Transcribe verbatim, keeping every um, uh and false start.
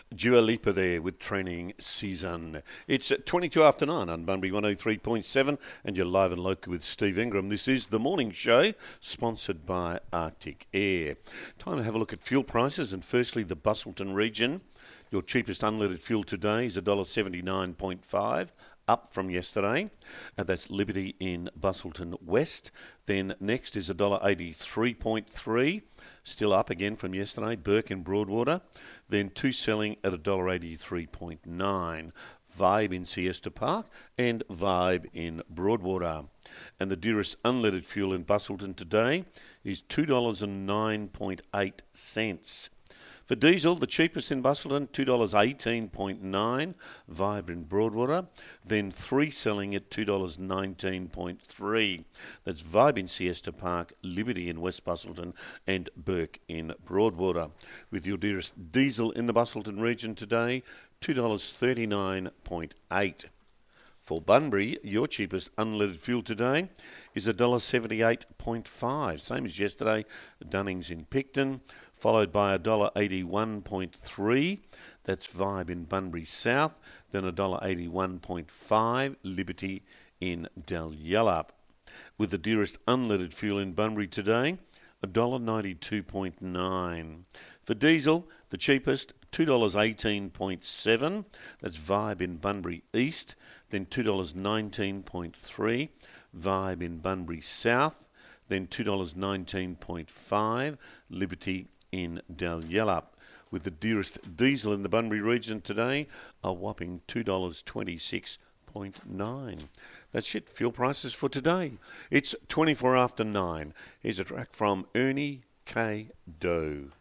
Dua Lipa there with Training Season. It's twenty-two after nine on Bunbury one oh three point seven, and you're live and local with Steve Ingram. This is The Morning Show, sponsored by Arctic Air. Time to have a look at fuel prices, and firstly, the Busselton region. Your cheapest unleaded fuel today is one dollar seventy-nine point five, up from yesterday. And that's Liberty in Busselton West. Then next is one dollar eighty-three point three, still up again from yesterday. Burke in Broadwater. Then two selling at one dollar eighty-three point nine. Vibe in Siesta Park and Vibe in Broadwater. And the dearest unleaded fuel in Busselton today is two dollars nine point eight. For diesel, the cheapest in Busselton, two dollars eighteen point nine, Vibe in Broadwater. Then three selling at two dollars nineteen point three. That's Vibe in Siesta Park, Liberty in West Busselton, and Burke in Broadwater. With your dearest diesel in the Busselton region today, two dollars thirty-nine point eight. For Bunbury, your cheapest unleaded fuel today is one dollar seventy-eight point five, same as yesterday. Dunnings in Picton, followed by one dollar eighty-one point three. That's Vibe in Bunbury South. Then one dollar eighty-one point five, Liberty in Dalyellup. With the dearest unleaded fuel in Bunbury today, one dollar ninety-two point nine. For diesel, the cheapest, two dollars eighteen point seven. That's Vibe in Bunbury East. Then two dollars nineteen point three, Vibe in Bunbury South. Then two dollars nineteen point five, Liberty in Dalyellup. With the dearest diesel in the Bunbury region today, a whopping two dollars twenty-six point nine. That's it, fuel prices for today. It's twenty-four after nine. Here's a track from Ernie K. Doe.